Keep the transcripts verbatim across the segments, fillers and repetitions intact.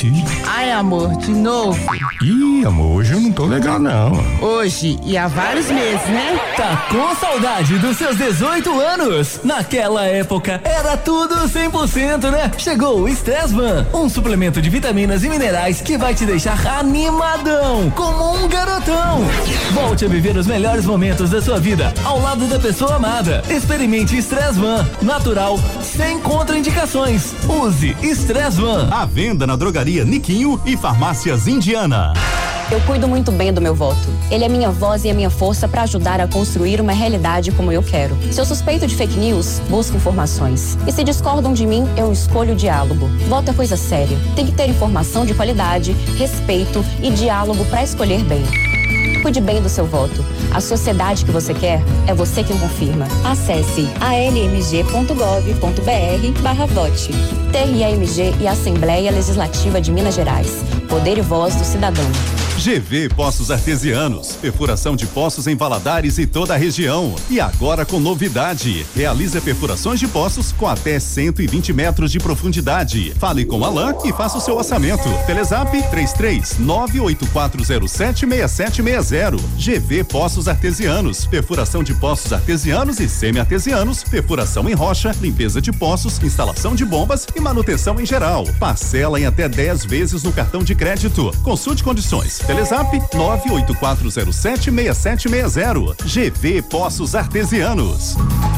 filho. Ai, amor, de novo? Ih, amor, hoje eu não tô legal, não. Hoje e há vários meses, né? Tá com saudade dos seus dezoito anos? Naquela época era tudo cem por cento, né? Chegou o Stressvan, um suplemento de vitaminas e minerais que vai te deixar animadão, como um garotão. Volte a viver os melhores momentos da sua vida ao lado da pessoa amada. Experimente Stressvan, natural, sem contraindicações. Use Stressvan. À venda na drogaria Niquinho e farmácias Indiana. Eu cuido muito bem do meu voto. Ele é minha voz e a minha força para ajudar a construir uma realidade como eu quero. Se eu suspeito de fake news, busco informações. E se discordam de mim, eu escolho o diálogo. Voto é coisa séria. Tem que ter informação de qualidade, respeito e diálogo para escolher bem. Cuide bem do seu voto. A sociedade que você quer é você quem confirma. Acesse a l m g ponto gov ponto b r barra vote. T R M G e Assembleia Legislativa de Minas Gerais. Poder e voz do cidadão. G V Poços Artesianos, perfuração de poços em Valadares e toda a região. E agora com novidade, realiza perfurações de poços com até cento e vinte metros de profundidade. Fale com Alain e faça o seu orçamento. Telezap três três nove oito quatro zero sete seis sete seis zero. G V Poços Artesianos, perfuração de poços artesianos e semi-artesianos, perfuração em rocha, limpeza de poços, instalação de bombas e manutenção em geral. Parcela em até dez vezes no cartão de crédito. Consulte condições. Telezap nove oito quatro zero sete seis sete seis zero. G V Poços Artesianos.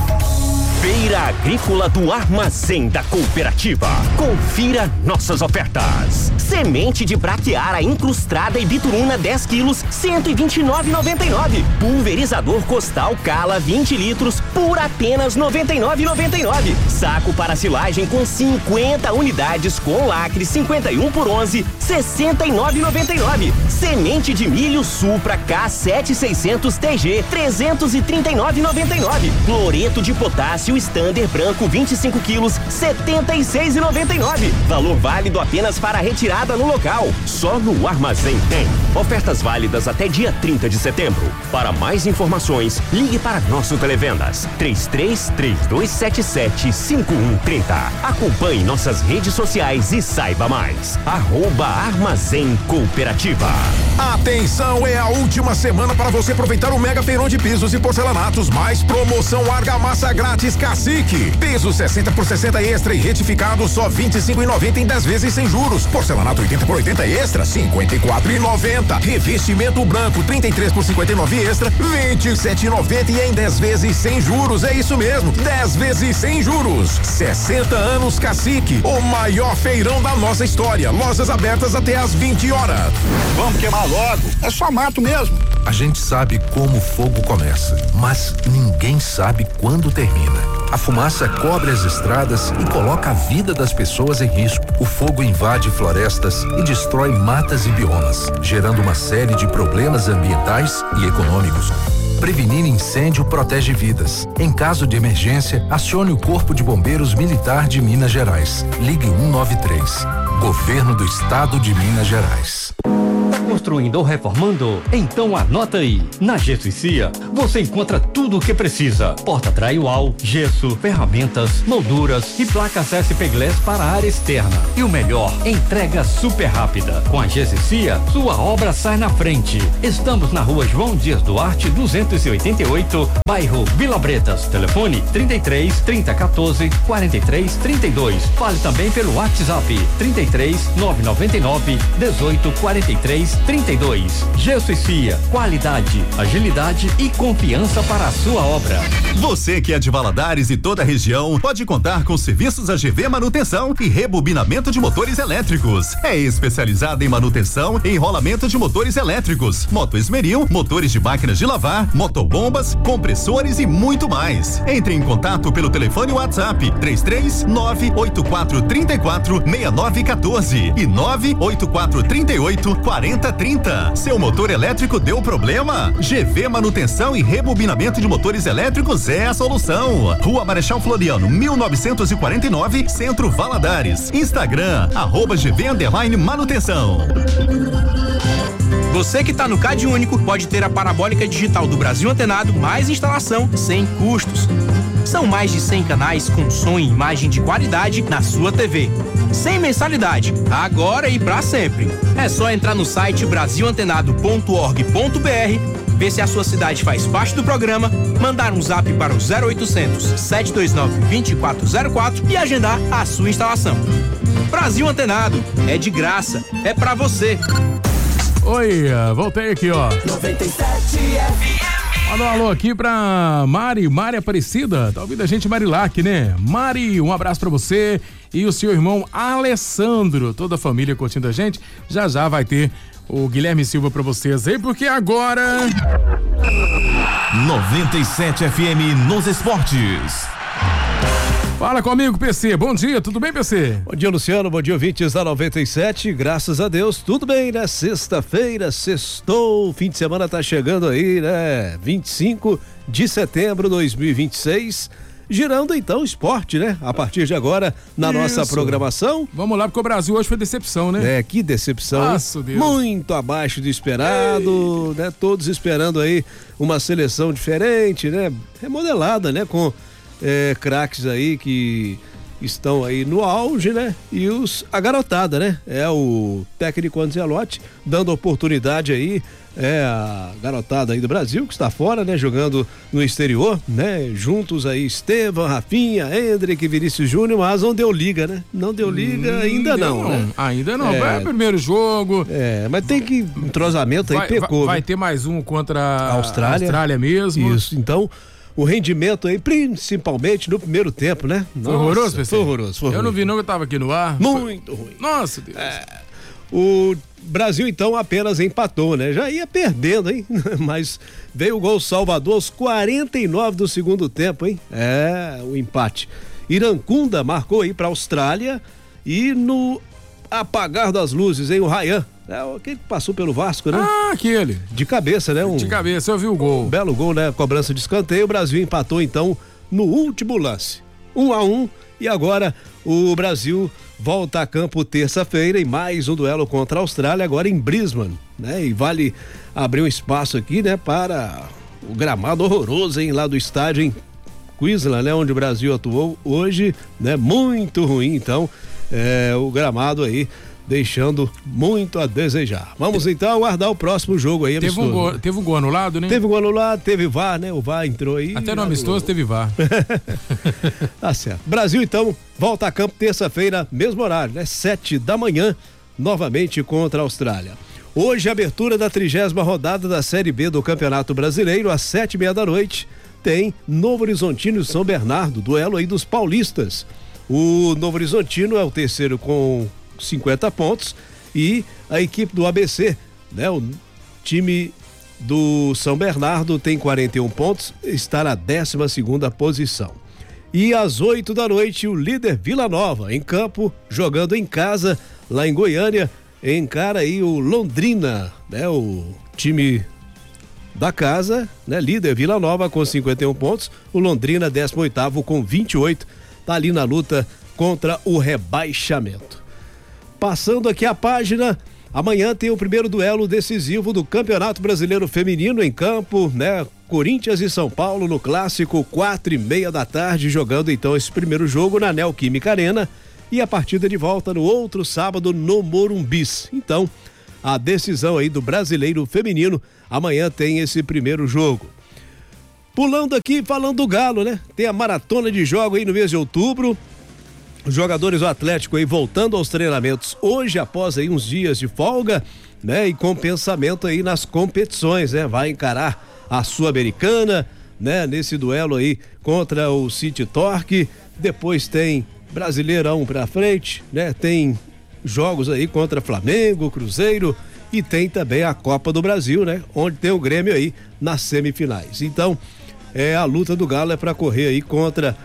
Feira Agrícola do Armazém da Cooperativa. Confira nossas ofertas. Semente de braquiara incrustada e bituruna dez quilos, cento e vinte e nove reais e noventa e nove centavos. Pulverizador Costal Cala vinte litros por apenas noventa e nove reais e noventa e nove centavos. Saco para silagem com cinquenta unidades com lacre cinquenta e um por onze, sessenta e nove reais e noventa e nove centavos. Semente de milho Supra K sete seiscentos T G trezentos e trinta e nove reais e noventa e nove centavos. Cloreto de potássio Stander branco vinte e cinco quilos, setenta e seis reais e noventa e nove centavos. Valor válido apenas para retirada no local. Só no Armazém tem. Ofertas válidas até dia trinta de setembro. Para mais informações, ligue para nosso Televendas três três três dois sete sete cinco um três zero. Acompanhe nossas redes sociais e saiba mais. Arroba Armazém Cooperativa. Atenção, é a última semana para você aproveitar o mega feirão de pisos e porcelanatos, mais promoção argamassa grátis Cacique. Piso sessenta por sessenta extra e retificado só vinte e cinco reais e noventa centavos em dez vezes sem juros. Porcelanato oitenta por oitenta extra cinquenta e quatro reais e noventa centavos. Revestimento branco trinta e três por cinquenta e nove extra vinte e sete reais e noventa centavos e em dez vezes sem juros. É isso mesmo, dez vezes sem juros. sessenta anos Cacique, o maior feirão da nossa história. Lojas abertas até às vinte horas. Vamos queimar logo, é só mato mesmo. A gente sabe como o fogo começa, mas ninguém sabe quando termina. A fumaça cobre as estradas e coloca a vida das pessoas em risco. O fogo invade florestas e destrói matas e biomas, gerando uma série de problemas ambientais e econômicos. Prevenir incêndio protege vidas. Em caso de emergência, acione o Corpo de Bombeiros Militar de Minas Gerais. Ligue um nove três. Governo do Estado de Minas Gerais. Construindo ou reformando? Então anota aí. Na Gesso e Cia, você encontra tudo o que precisa. Porta drywall, gesso, ferramentas, molduras e placas S P Glass para a área externa. E o melhor, entrega super rápida. Com a Gesso e Cia, sua obra sai na frente. Estamos na rua João Dias Duarte, duzentos e oitenta e oito, bairro Vila Bretas. Telefone trinta e três, trinta, quatorze, quarenta e três, trinta e dois. Fale também pelo WhatsApp trinta e três, nove nove nove, dezoito, quarenta e três, trinta e dois. Gesso e Cia, qualidade, agilidade e confiança para a sua obra. Você que é de Valadares e toda a região pode contar com serviços A G V Manutenção e rebobinamento de motores elétricos. É especializada em manutenção e enrolamento de motores elétricos, moto esmeril, motores de máquinas de lavar, motobombas, compressores e muito mais. Entre em contato pelo telefone WhatsApp três três nove oito quatro três quatro seis nove um quatro e nove oito quatro três oito quatro zero trinta. Seu motor elétrico deu problema? G V Manutenção e rebobinamento de motores elétricos é a solução. Rua Marechal Floriano, mil novecentos e quarenta e nove, Centro Valadares. Instagram, arroba G V underline manutenção. Você que está no Cade Único pode ter a parabólica digital do Brasil Antenado mais instalação sem custos. São mais de cem canais com som e imagem de qualidade na sua T V. Sem mensalidade, agora e pra sempre. É só entrar no site brasil antenado ponto org ponto br, ver se a sua cidade faz parte do programa, mandar um zap para o zero oitocentos, sete dois nove, dois quatro zero quatro e agendar a sua instalação. Brasil Antenado, é de graça, é pra você. Oi, voltei aqui, ó. noventa e sete F M. Manda um alô aqui pra Mari, Mari Aparecida, tá ouvindo a gente, Marilac, né? Mari, um abraço pra você e o seu irmão Alessandro, toda a família curtindo a gente. Já já vai ter o Guilherme Silva pra vocês aí, porque agora... noventa e sete F M nos esportes. Fala comigo, P C. Bom dia, tudo bem, P C? Bom dia, Luciano. Bom dia, ouvintes da noventa e sete. Graças a Deus, tudo bem, né? Sexta-feira, sextou, fim de semana tá chegando aí, né? vinte e cinco de setembro de dois mil e vinte e seis. Girando então o esporte, né? A partir de agora, na Isso. nossa programação. Vamos lá, porque o Brasil hoje foi decepção, né? É, que decepção. Nossa, Deus. Muito abaixo do esperado, Ei. né? Todos esperando aí uma seleção diferente, né? Remodelada, né? Com é, craques aí que estão aí no auge, né? E os, a garotada, né? É o técnico Ancelotti dando oportunidade aí, é a garotada aí do Brasil que está fora, né? Jogando no exterior, né? Juntos aí Estevam, Rafinha, Hendrick, Vinícius Júnior, mas não deu liga, né? Não deu liga hum, ainda não, não, né? Ainda não, é, vai o primeiro jogo. É, mas tem que, entrosamento aí vai, pecou. Vai, vai ter mais um contra a Austrália. Austrália mesmo. Isso, então... O rendimento aí, principalmente no primeiro tempo, né? Foi Nossa, horroroso, pessoal? Foi horroroso, foi Eu ruim. não vi não, eu tava aqui no ar. Muito foi... ruim. Nossa, Deus. É, o Brasil, então, apenas empatou, né? Já ia perdendo, hein? Mas veio o gol Salvador aos quarenta e nove do segundo tempo, hein? É, o empate. Irancunda marcou aí pra Austrália e no apagar das luzes, hein? O Ryan. É aquele que passou pelo Vasco, né? Ah, aquele. De cabeça, né? Um, de cabeça, eu vi o gol. Um belo gol, né? Cobrança de escanteio. O Brasil empatou, então, no último lance. Um a um. E agora o Brasil volta a campo terça-feira em mais um duelo contra a Austrália, agora em Brisbane, né? E vale abrir um espaço aqui, né? Para o gramado horroroso, hein? Lá do estádio em Queensland, né? Onde o Brasil atuou hoje, né? Muito ruim, então, é, o gramado aí deixando muito a desejar. Vamos então aguardar o próximo jogo aí, amistoso. Teve um gol, teve um gol anulado, né? Teve um gol anulado, teve V A R, né? O V A R entrou aí. Até no amistoso teve V A R. Tá certo. Brasil então volta a campo terça-feira, mesmo horário, né? Sete da manhã, novamente contra a Austrália. Hoje, abertura da trigésima rodada da Série B do Campeonato Brasileiro, às sete e meia da noite, tem Novo Horizontino e São Bernardo, duelo aí dos paulistas. O Novo Horizontino é o terceiro com cinquenta pontos e a equipe do A B C, né? O time do São Bernardo tem quarenta e um pontos, está na décima segunda posição. E às oito da noite, o líder Vila Nova, em campo, jogando em casa, lá em Goiânia, encara aí o Londrina, né? O time da casa, né? Líder Vila Nova com cinquenta e um pontos, o Londrina décimo oitavo com vinte e oito, tá ali na luta contra o rebaixamento. Passando aqui a página, amanhã tem o primeiro duelo decisivo do Campeonato Brasileiro Feminino em campo, né? Corinthians e São Paulo no clássico, quatro e meia da tarde, jogando então esse primeiro jogo na Neoquímica Arena e a partida de volta no outro sábado no Morumbis. Então, a decisão aí do Brasileiro Feminino, amanhã tem esse primeiro jogo. Pulando aqui, falando do Galo, né? Tem a maratona de jogo aí no mês de outubro. Os jogadores do Atlético aí voltando aos treinamentos hoje, após aí uns dias de folga, né? E com pensamento aí nas competições, né? Vai encarar a Sul-Americana, né? Nesse duelo aí contra o City Torque. Depois tem Brasileirão pra frente, né? Tem jogos aí contra Flamengo, Cruzeiro e tem também a Copa do Brasil, né? Onde tem o Grêmio aí nas semifinais. Então, é, a luta do Galo é pra correr aí contra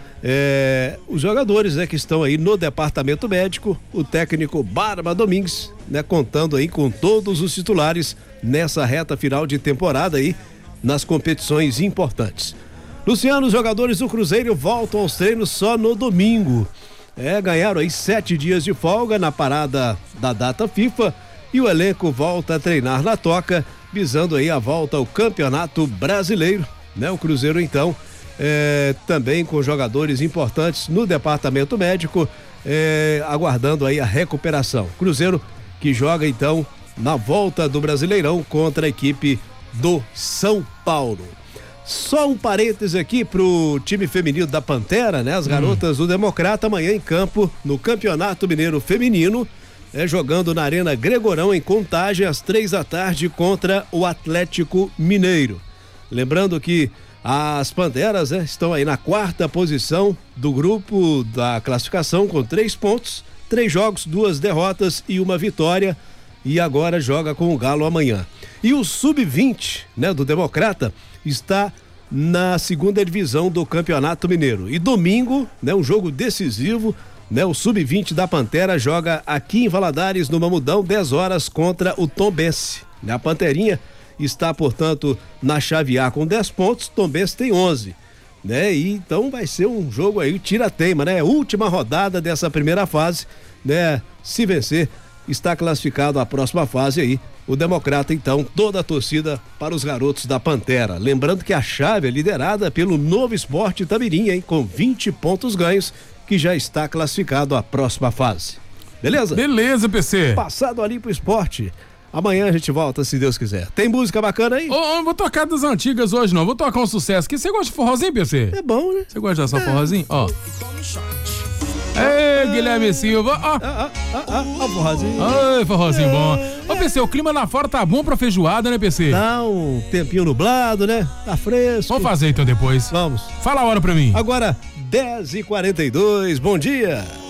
É, os jogadores, né, que estão aí no departamento médico, o técnico Barba Domingues, né, contando aí com todos os titulares nessa reta final de temporada aí nas competições importantes. Luciano, os jogadores do Cruzeiro voltam aos treinos só no domingo. É, ganharam aí sete dias de folga na parada da data FIFA e o elenco volta a treinar na toca, visando aí a volta ao Campeonato Brasileiro, né? O Cruzeiro então é, também com jogadores importantes no departamento médico, é, aguardando aí a recuperação. Cruzeiro que joga então na volta do Brasileirão contra a equipe do São Paulo. Só um parêntese aqui pro time feminino da Pantera, né? As garotas hum. do Democrata amanhã em campo no Campeonato Mineiro Feminino, né? Jogando na Arena Gregorão em Contagem às três da tarde contra o Atlético Mineiro. Lembrando que as Panteras, né, estão aí na quarta posição do grupo da classificação com três pontos, três jogos, duas derrotas e uma vitória, e agora joga com o Galo amanhã. E o sub vinte, né, do Democrata está na segunda divisão do Campeonato Mineiro. E domingo, né, um jogo decisivo, né, o sub vinte da Pantera joga aqui em Valadares, no Mamudão, dez horas contra o Tombense. A Panterinha está, portanto, na chave A com dez pontos, Tombense tem onze. Né? E então vai ser um jogo aí, tira-teima, né? Última rodada dessa primeira fase, né? Se vencer, está classificado à próxima fase aí. O Democrata, então, toda a torcida para os garotos da Pantera. Lembrando que a chave é liderada pelo Novo Esporte Itamirim, hein? Com vinte pontos ganhos, que já está classificado à próxima fase. Beleza? Beleza, P C. Passado ali pro esporte. Amanhã a gente volta, se Deus quiser. Tem música bacana aí? Ô, oh, não vou tocar das antigas hoje, não. Vou tocar um sucesso aqui. Você gosta de forrozinho, P C? É bom, né? Você gosta de só é. forrozinho? Ó. Ei, Guilherme Silva, ó. Ah, ah, ah, ah, ó, forrozinho. Ai, forrozinho é. bom. Ô, P C, o clima lá fora tá bom pra feijoada, né, P C? Tá um tempinho nublado, né? Tá fresco. Vamos fazer então depois. Vamos. Fala a hora pra mim. Agora, dez e quarenta e dois, bom dia.